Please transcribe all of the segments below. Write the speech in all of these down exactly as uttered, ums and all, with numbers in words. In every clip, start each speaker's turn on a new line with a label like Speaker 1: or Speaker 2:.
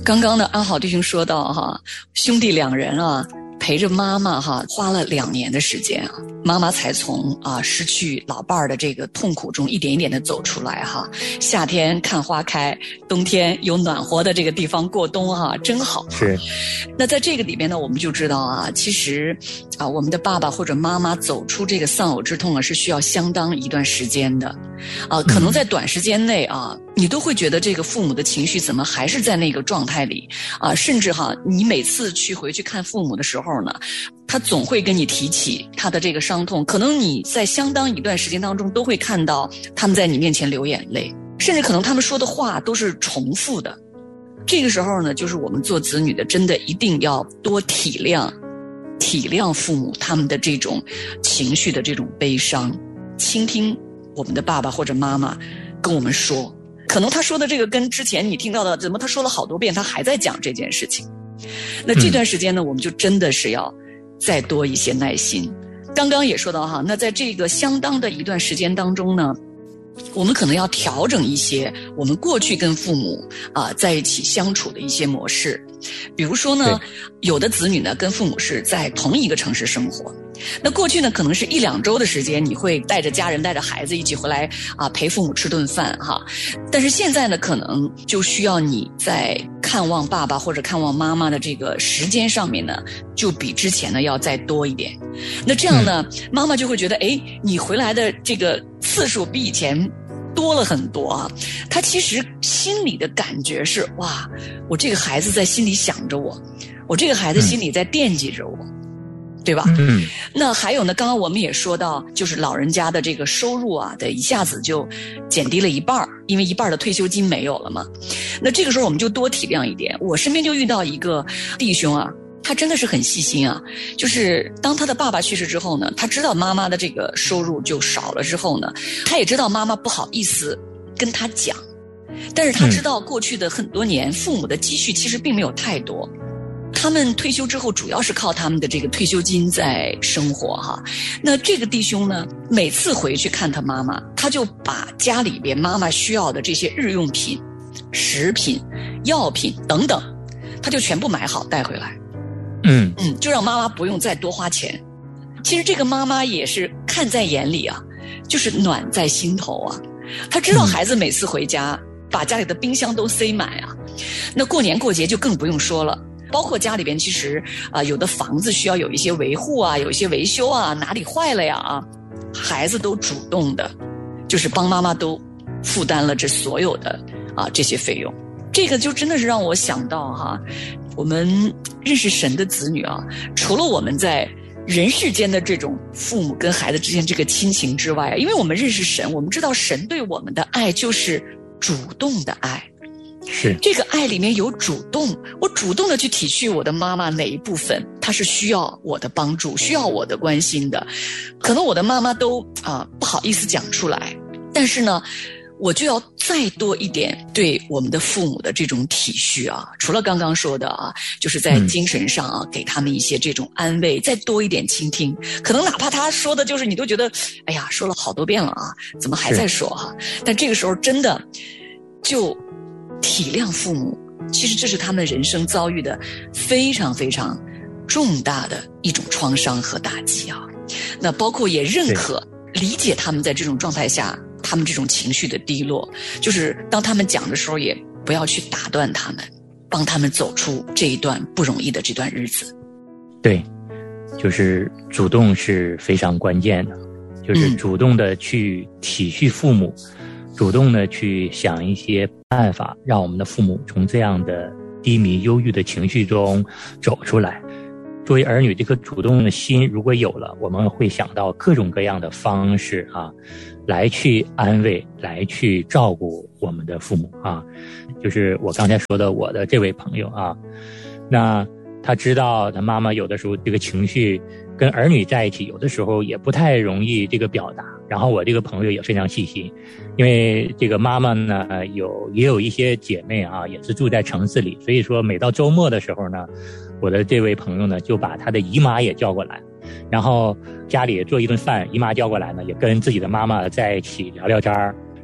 Speaker 1: 刚刚的安好弟兄说到哈，兄弟两人啊陪着妈妈哈，花了两年的时间啊，妈妈才从啊失去老伴儿的这个痛苦中一点一点的走出来哈。夏天看花开，冬天有暖和的这个地方过冬哈，真好。
Speaker 2: 是。
Speaker 1: 那在这个里边呢，我们就知道啊，其实啊，我们的爸爸或者妈妈走出这个丧偶之痛啊，是需要相当一段时间的。啊，可能在短时间内啊，你都会觉得这个父母的情绪怎么还是在那个状态里啊，甚至哈，你每次去回去看父母的时候呢，他总会跟你提起他的这个伤痛，可能你在相当一段时间当中都会看到他们在你面前流眼泪，甚至可能他们说的话都是重复的。这个时候呢，就是我们做子女的真的一定要多体谅体谅父母他们的这种情绪的这种悲伤，倾听我们的爸爸或者妈妈跟我们说，可能他说的这个跟之前你听到的怎么他说了好多遍他还在讲这件事情，那这段时间呢，我们就真的是要再多一些耐心。刚刚也说到哈，那在这个相当的一段时间当中呢，我们可能要调整一些我们过去跟父母啊、呃、在一起相处的一些模式。比如说呢，有的子女呢跟父母是在同一个城市生活，那过去呢可能是一两周的时间，你会带着家人带着孩子一起回来啊、呃、陪父母吃顿饭哈。但是现在呢，可能就需要你在看望爸爸或者看望妈妈的这个时间上面呢，就比之前呢要再多一点。那这样呢，嗯、妈妈就会觉得，哎，你回来的这个次数比以前多了很多啊。他其实心里的感觉是，哇，我这个孩子在心里想着我，我这个孩子心里在惦记着我。嗯对吧？嗯，那还有呢，刚刚我们也说到，就是老人家的这个收入啊，得一下子就减低了一半，因为一半的退休金没有了嘛。那这个时候我们就多体谅一点。我身边就遇到一个弟兄啊，他真的是很细心啊，就是当他的爸爸去世之后呢，他知道妈妈的这个收入就少了之后呢，他也知道妈妈不好意思跟他讲，但是他知道过去的很多年父母的积蓄其实并没有太多，他们退休之后主要是靠他们的这个退休金在生活哈。那这个弟兄呢，每次回去看他妈妈，他就把家里边妈妈需要的这些日用品、食品、药品等等，他就全部买好带回来。嗯嗯，就让妈妈不用再多花钱。其实这个妈妈也是看在眼里啊，就是暖在心头啊。他知道孩子每次回家，把家里的冰箱都塞满啊。那过年过节就更不用说了。包括家里边其实啊、呃，有的房子需要有一些维护啊，有一些维修啊，哪里坏了呀啊，孩子都主动的，就是帮妈妈都负担了这所有的啊这些费用。这个就真的是让我想到哈，我们认识神的子女啊，除了我们在人世间的这种父母跟孩子之间这个亲情之外，因为我们认识神，我们知道神对我们的爱就是主动的爱。是这个爱里面有主动，我主动的去体恤我的妈妈哪一部分她是需要我的帮助，需要我的关心的，可能我的妈妈都啊、呃、不好意思讲出来，但是呢我就要再多一点对我们的父母的这种体恤啊，除了刚刚说的啊，就是在精神上啊、嗯、给他们一些这种安慰，再多一点倾听，可能哪怕他说的就是你都觉得哎呀说了好多遍了啊，怎么还在说哈、啊？但这个时候真的就体谅父母，其实这是他们人生遭遇的非常非常重大的一种创伤和打击啊。那包括也认可理解他们在这种状态下他们这种情绪的低落，就是当他们讲的时候也不要去打断他们，帮他们走出这一段不容易的这段日子。
Speaker 2: 对，就是主动是非常关键的，就是主动的去体恤父母、嗯、主动的去想一些办法让我们的父母从这样的低迷忧郁的情绪中走出来。作为儿女，这颗主动的心如果有了，我们会想到各种各样的方式啊，来去安慰，来去照顾我们的父母啊。就是我刚才说的我的这位朋友啊，那他知道他妈妈有的时候这个情绪跟儿女在一起有的时候也不太容易这个表达，然后我这个朋友也非常细心，因为这个妈妈呢有也有一些姐妹啊也是住在城市里，所以说每到周末的时候呢，我的这位朋友呢就把他的姨妈也叫过来，然后家里做一顿饭，姨妈叫过来呢也跟自己的妈妈在一起聊聊天，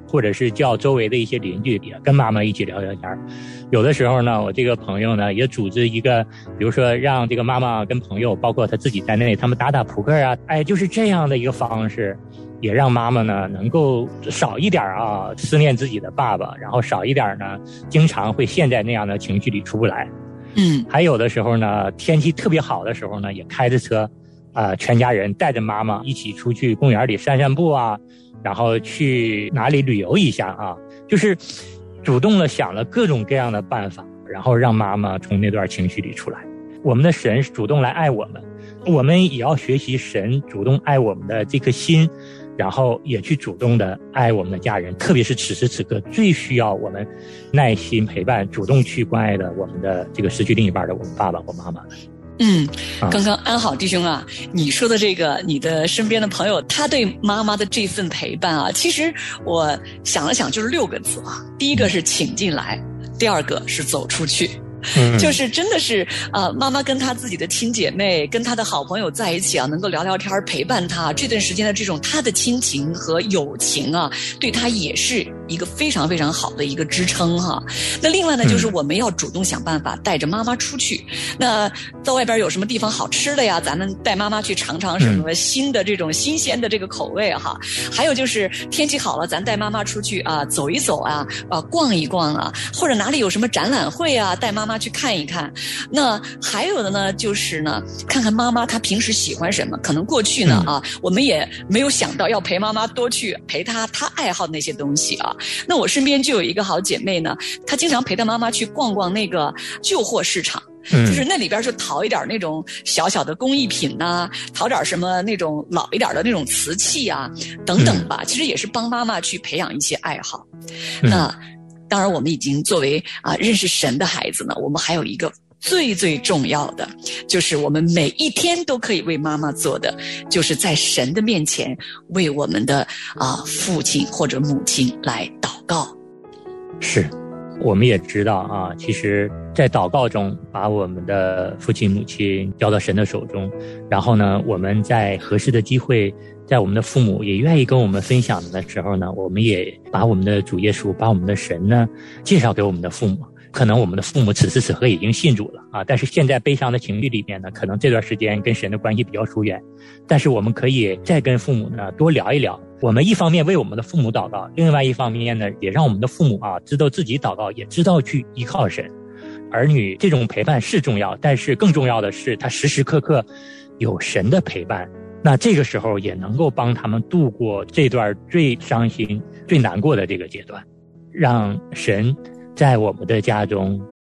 Speaker 2: 或者是叫周围的一些邻居也跟妈妈一起聊聊天。有的时候呢，我这个朋友呢也组织一个，比如说让这个妈妈跟朋友，包括他自己在内，他们打打扑克啊，哎，就是这样的一个方式，也让妈妈呢能够少一点啊思念自己的爸爸，然后少一点呢经常会陷在那样的情绪里出不来。
Speaker 1: 嗯，
Speaker 2: 还有的时候呢，天气特别好的时候呢，也开着车，啊、呃，全家人带着妈妈一起出去公园里散散步啊，然后去哪里旅游一下啊，就是主动的想了各种各样的办法，然后让妈妈从那段情绪里出来。我们的神主动来爱我们，我们也要学习神主动爱我们的这颗心，然后也去主动的爱我们的家人，特别是此时此刻最需要我们耐心陪伴、主动去关爱的我们的这个失去另一半的我们爸爸或妈妈。
Speaker 1: 嗯，刚刚安好弟兄啊，你说的这个你的身边的朋友他对妈妈的这份陪伴啊，其实我想了想就是六个字啊，第一个是请进来，第二个是走出去。嗯、就是真的是呃，妈妈跟她自己的亲姐妹跟她的好朋友在一起啊，能够聊聊天陪伴她这段时间的这种她的亲情和友情啊，对她也是一个非常非常好的一个支撑哈。那另外呢，就是我们要主动想办法带着妈妈出去，那在外边有什么地方好吃的呀，咱们带妈妈去尝尝什么新的这种新鲜的这个口味哈。还有就是天气好了，咱带妈妈出去啊走一走啊，啊逛一逛啊，或者哪里有什么展览会啊，带妈妈去看一看。那还有的呢，就是呢，看看妈妈她平时喜欢什么。可能过去呢啊，我们也没有想到要陪妈妈多去陪她她爱好的那些东西啊。那我身边就有一个好姐妹呢，她经常陪她妈妈去逛逛那个旧货市场。就是那里边就淘一点那种小小的工艺品呐、啊，淘点什么那种老一点的那种瓷器啊，等等吧。其实也是帮妈妈去培养一些爱好。那当然，我们已经作为啊认识神的孩子呢，我们还有一个最最重要的，就是我们每一天都可以为妈妈做的，就是在神的面前为我们的啊父亲或者母亲来祷告。
Speaker 2: 是。我们也知道啊，其实在祷告中把我们的父亲母亲交到神的手中，然后呢，我们在合适的机会，在我们的父母也愿意跟我们分享的时候呢，我们也把我们的主耶稣，把我们的神呢介绍给我们的父母。可能我们的父母此时此刻已经信主了啊，但是现在悲伤的情绪里面呢，可能这段时间跟神的关系比较疏远，但是我们可以再跟父母呢多聊一聊。我们一方面为我们的父母祷告，另外一方面呢，也让我们的父母啊知道自己祷告，也知道去依靠神。儿女这种陪伴是重要，但是更重要的是他时时刻刻有神的陪伴，那这个时候也能够帮他们度过这段最伤心最难过的这个阶段，让神在我们的家中